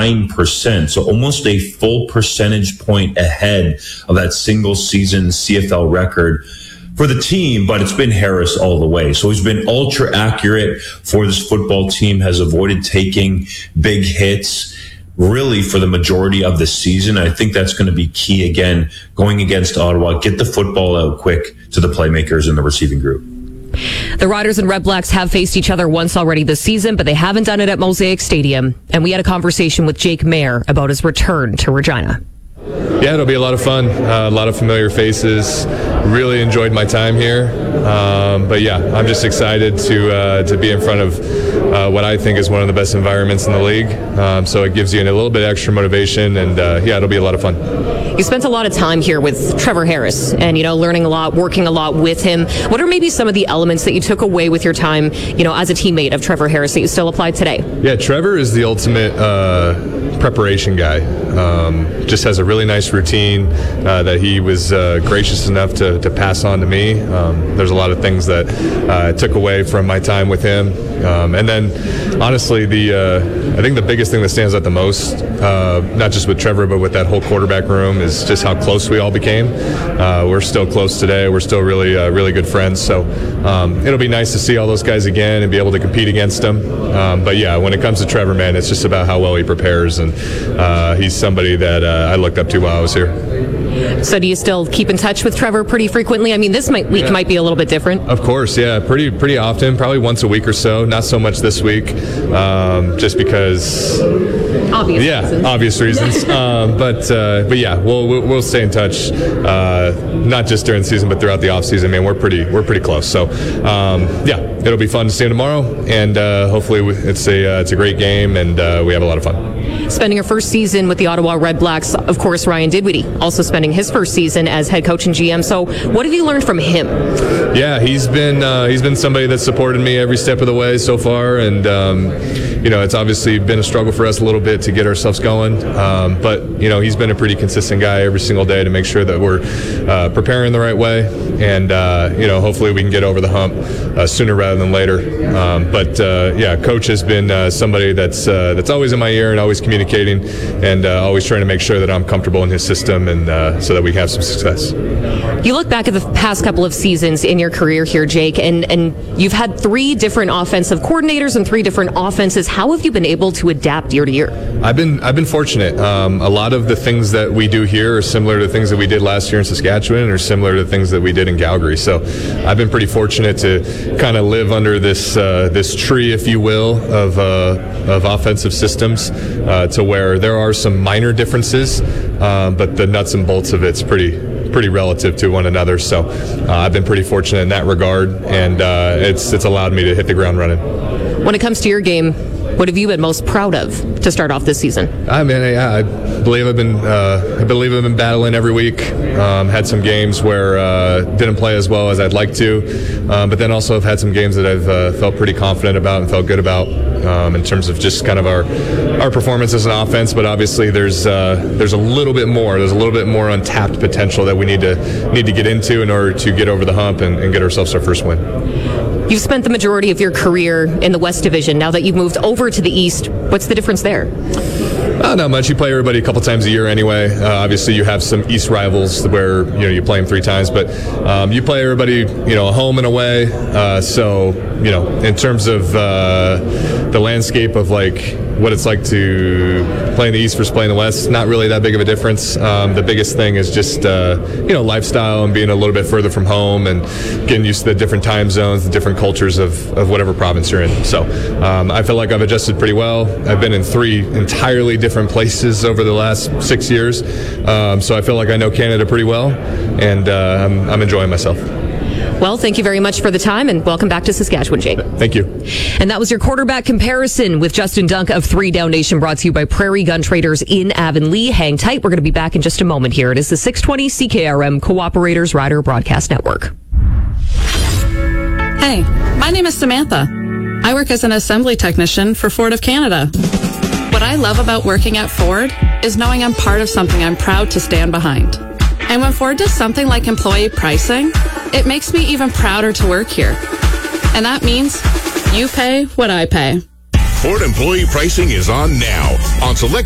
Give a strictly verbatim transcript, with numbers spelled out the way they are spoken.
nine percent. So almost a full percentage point ahead of that single season C F L record for the team, but it's been Harris all the way. So he's been ultra accurate for this football team, has avoided taking big hits really for the majority of the season. I think that's going to be key again, going against Ottawa. Get the football out quick to the playmakers in the receiving group. The Riders and Red Blacks have faced each other once already this season, but they haven't done it at Mosaic Stadium. And we had a conversation with Jake Maier about his return to Regina. Yeah, it'll be a lot of fun. Uh, a lot of familiar faces. Really enjoyed my time here. Um, but yeah, I'm just excited to uh, to be in front of uh, what I think is one of the best environments in the league. Um, so it gives you a little bit extra motivation, and uh, yeah, it'll be a lot of fun. You spent a lot of time here with Trevor Harris, and you know, learning a lot, working a lot with him. What are maybe some of the elements that you took away with your time, you know, as a teammate of Trevor Harris that you still apply today? Yeah, Trevor is the ultimate uh, preparation guy. Um, just has a really nice routine uh, that he was uh, gracious enough to, to pass on to me. Um, there's a lot of things that uh, I took away from my time with him. Um, and then, honestly, the uh, I think the biggest thing that stands out the most, uh, not just with Trevor, but with that whole quarterback room, is just how close we all became. Uh, we're still close today. We're still really, uh, really good friends. So um, it'll be nice to see all those guys again and be able to compete against them. Um, but yeah, when it comes to Trevor, man, it's just about how well he prepares, and uh, he's somebody that uh, I looked up to while I was here. So do you still keep in touch with Trevor pretty frequently? I mean, this might, week yeah. might be a little bit different. Of course, yeah, pretty pretty often, probably once a week or so. Not so much this week, um, just because. Obvious yeah, reasons. obvious reasons. um, but uh, but yeah, we'll we'll we'll stay in touch, uh, not just during the season, but throughout the off season. Man, we're pretty we're pretty close. So um, yeah, it'll be fun to see him tomorrow, and uh, hopefully it's a uh, it's a great game, and uh, we have a lot of fun. Spending your first season with the Ottawa Red Blacks, of course, Ryan Dinwiddie also spending his first season as head coach and G M. So what have you learned from him? Yeah, he's been uh, he's been somebody that's supported me every step of the way so far, and um, you know, it's obviously been a struggle for us a little bit to get ourselves going, um, but you know, he's been a pretty consistent guy every single day to make sure that we're uh, preparing the right way, and uh, you know, hopefully we can get over the hump uh, sooner rather than later. Um, but uh, yeah, coach has been uh, somebody that's uh, that's always in my ear and always communicating, and uh, always trying to make sure that I'm comfortable in his system, and uh, so that we have some success. You look back at the past couple of seasons in your career here, Jake, and, and you've had three different offensive coordinators and three different offenses. How have you been able to adapt year to year? I've been I've been fortunate. Um, a lot of the things that we do here are similar to things that we did last year in Saskatchewan, and are similar to things that we did in Calgary. So I've been pretty fortunate to kind of live under this uh, this tree, if you will, of uh, of offensive systems, uh, to where there are some minor differences, uh, but the nuts and bolts of it's pretty. pretty relative to one another. So uh, I've been pretty fortunate in that regard, and uh, it's it's allowed me to hit the ground running. When it comes to your game, what have you been most proud of to start off this season? I mean, yeah, I believe I've been uh, I believe I've been battling every week. Um, had some games where uh, didn't play as well as I'd like to, um, but then also have had some games that I've uh, felt pretty confident about and felt good about, um, in terms of just kind of our our performance as an offense. But obviously, there's uh, there's a little bit more. There's a little bit more untapped potential that we need to need to get into in order to get over the hump and, and get ourselves our first win. You've spent the majority of your career in the West Division. Now that you've moved over to the East, what's the difference there? Uh, not much. You play everybody a couple times a year anyway. Uh, obviously, you have some East rivals where you know you play them three times, but um, you play everybody, you know, home and away. Uh, so you know, in terms of uh, the landscape of like what it's like to play in the East versus play in the West, not really that big of a difference. Um, the biggest thing is just uh, you know lifestyle and being a little bit further from home and getting used to the different time zones, the different cultures of, of whatever province you're in. So um, I feel like I've adjusted pretty well. I've been in three entirely different places over the last six years, um, so I feel like I know Canada pretty well, and uh, I'm, I'm enjoying myself. Well, thank you very much for the time, and welcome back to Saskatchewan, Jake. Thank you. And that was your quarterback comparison with Justin Dunk of Three Down Nation, brought to you by Prairie Gun Traders in Avonlea. Hang tight. We're going to be back in just a moment here. It is the six twenty C K R M Cooperators Rider Broadcast Network. Hey, my name is Samantha. I work as an assembly technician for Ford of Canada. What I love about working at Ford is knowing I'm part of something I'm proud to stand behind. And when Ford does something like employee pricing, it makes me even prouder to work here. And that means you pay what I pay. Ford employee pricing is on now on select